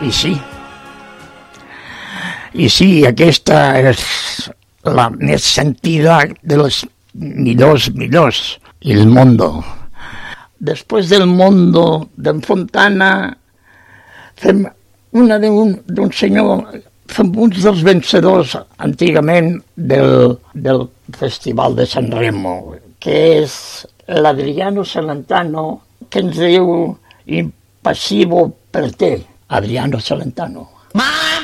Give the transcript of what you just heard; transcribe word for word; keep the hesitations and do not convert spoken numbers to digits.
I sí. I sí, aquesta és la més sentida de les millors, millors. El Mondo. Després del Mondo d'en Fontana fem una d'un d'un senyor, fem uns dels vencedors antigament del, del Festival de San Remo, que és l'Adriano Celentano, que ens diu Impassivo per te, Adriano Celentano.